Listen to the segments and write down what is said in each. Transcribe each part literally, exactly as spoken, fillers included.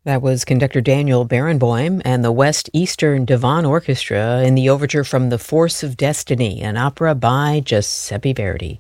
That was conductor Daniel Barenboim and the West Eastern Divan Orchestra in the overture from The Force of Destiny, an opera by Giuseppe Verdi.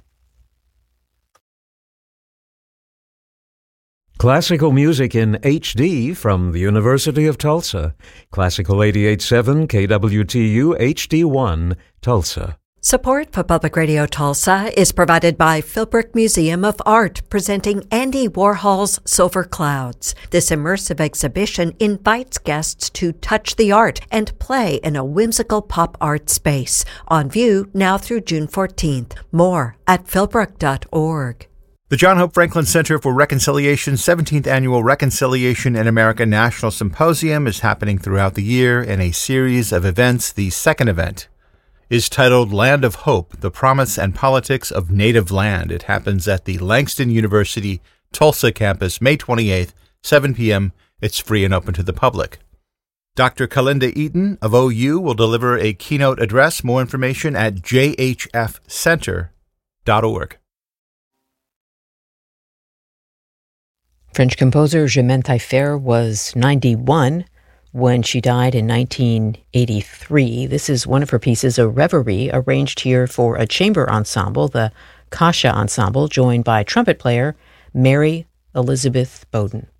Classical music in H D from the University of Tulsa. Classical eighty-eight point seven K W T U H D one, Tulsa. Support for Public Radio Tulsa is provided by Philbrook Museum of Art, presenting Andy Warhol's Silver Clouds. This immersive exhibition invites guests to touch the art and play in a whimsical pop art space. On view now through June fourteenth. More at philbrook dot org. The John Hope Franklin Center for Reconciliation's seventeenth Annual Reconciliation in America National Symposium is happening throughout the year in a series of events. The second event is titled Land of Hope, The Promise and Politics of Native Land. It happens at the Langston University Tulsa campus, May twenty-eighth, seven p.m. It's free and open to the public. Doctor Kalinda Eaton of O U will deliver a keynote address. More information at j h f center dot org. French composer Germaine Taillefer was ninety-one when she died in nineteen eighty-three. This is one of her pieces, a reverie, arranged here for a chamber ensemble, the Kasha Ensemble, joined by trumpet player Mary Elizabeth Bowden.